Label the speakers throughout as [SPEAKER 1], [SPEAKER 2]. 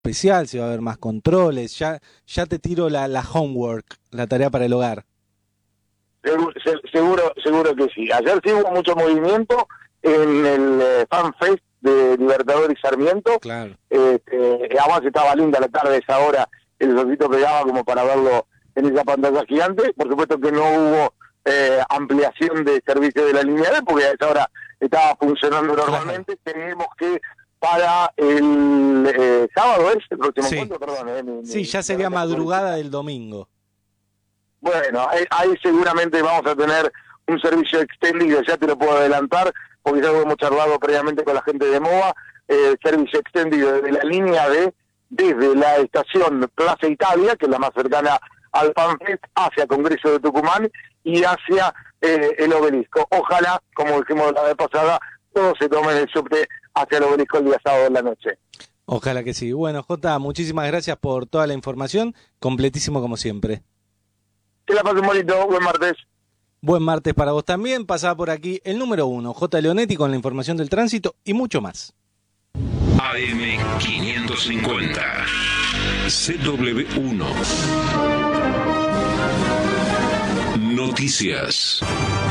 [SPEAKER 1] especial, si va a haber más controles. Ya te tiro la homework, la tarea para el hogar.
[SPEAKER 2] Seguro que sí. Ayer sí hubo mucho movimiento en el Fan Fest de Libertador y Sarmiento.
[SPEAKER 1] Claro.
[SPEAKER 2] Además estaba linda la tarde, esa hora, el solcito pegaba como para verlo en esa pantalla gigante. Por supuesto que no hubo ampliación de servicio de la línea D, porque a esa hora estaba funcionando normalmente. Claro. Tenemos que para el sábado, ¿es el próximo encuentro? Perdón.
[SPEAKER 1] Sí, ya sería madrugada del domingo.
[SPEAKER 2] Bueno, ahí seguramente vamos a tener un servicio extendido, ya te lo puedo adelantar, porque ya lo hemos charlado previamente con la gente de MOVA, servicio extendido desde la línea D, desde la estación Plaza Italia, que es la más cercana al FanFest, hacia Congreso de Tucumán y hacia el Obelisco. Ojalá, como dijimos la vez pasada, todos se tomen el subte hacia el Obelisco el día sábado en la noche.
[SPEAKER 1] Ojalá que sí. Bueno, Jota, muchísimas gracias por toda la información, completísimo como siempre.
[SPEAKER 2] Que la pasen bonito, buen martes.
[SPEAKER 1] Buen martes para vos también. Pasaba por aquí el número 1, J. Leonetti, con la información del tránsito y mucho más.
[SPEAKER 3] AM550 CW1 Noticias.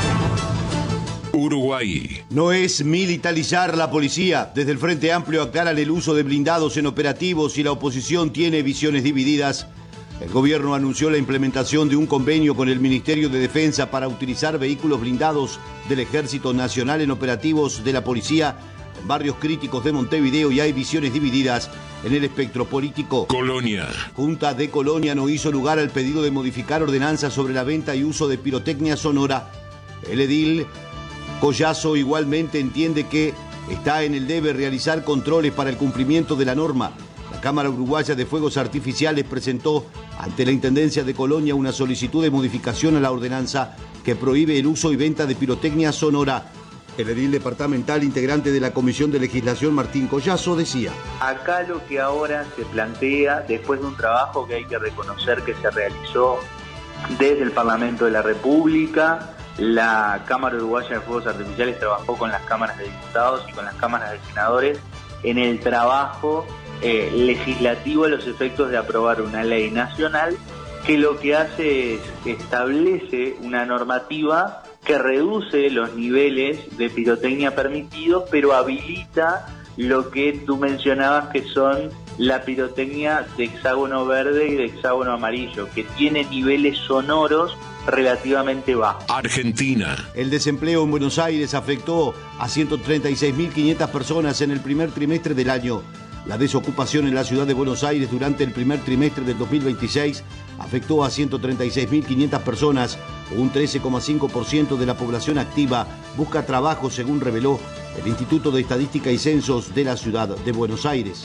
[SPEAKER 3] Uruguay.
[SPEAKER 4] No es militarizar la policía. Desde el Frente Amplio aclaran el uso de blindados en operativos y la oposición tiene visiones divididas. El gobierno anunció la implementación de un convenio con el Ministerio de Defensa para utilizar vehículos blindados del Ejército Nacional en operativos de la policía en barrios críticos de Montevideo, y hay visiones divididas en el espectro político.
[SPEAKER 3] Colonia.
[SPEAKER 4] Junta de Colonia no hizo lugar al pedido de modificar ordenanzas sobre la venta y uso de pirotecnia sonora. El edil Collazo igualmente entiende que está en el deber realizar controles para el cumplimiento de la norma. La Cámara Uruguaya de Fuegos Artificiales presentó ante la Intendencia de Colonia una solicitud de modificación a la ordenanza que prohíbe el uso y venta de pirotecnia sonora. El edil departamental integrante de la Comisión de Legislación, Martín Collazo, decía:
[SPEAKER 5] acá lo que ahora se plantea, después de un trabajo que hay que reconocer que se realizó desde el Parlamento de la República, la Cámara Uruguaya de Fuegos Artificiales trabajó con las cámaras de diputados y con las cámaras de senadores en el trabajo legislativo a los efectos de aprobar una ley nacional que lo que hace es establece una normativa que reduce los niveles de pirotecnia permitidos, pero habilita lo que tú mencionabas, que son la pirotecnia de hexágono verde y de hexágono amarillo, que tiene niveles sonoros relativamente bajos.
[SPEAKER 3] Argentina.
[SPEAKER 4] El desempleo en Buenos Aires afectó a 136.500 personas en el primer trimestre del año. La desocupación en la ciudad de Buenos Aires durante el primer trimestre del 2026 afectó a 136.500 personas. Un 13,5% de la población activa busca trabajo, según reveló el Instituto de Estadística y Censos de la ciudad de Buenos Aires.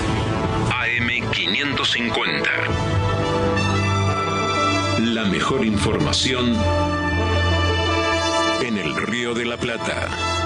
[SPEAKER 3] AM550. La mejor información en el Río de la Plata.